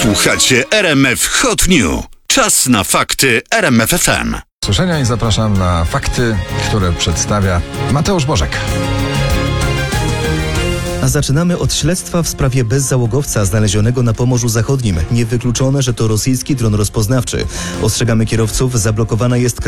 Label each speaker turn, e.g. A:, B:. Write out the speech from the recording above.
A: Słuchacie RMF Hot News. Czas na fakty RMF FM.
B: Słyszenia i zapraszam na fakty, które przedstawia Mateusz Bożek.
C: A zaczynamy od śledztwa w sprawie bezzałogowca znalezionego na Pomorzu Zachodnim. Niewykluczone, że to rosyjski dron rozpoznawczy. Ostrzegamy kierowców, zablokowana jest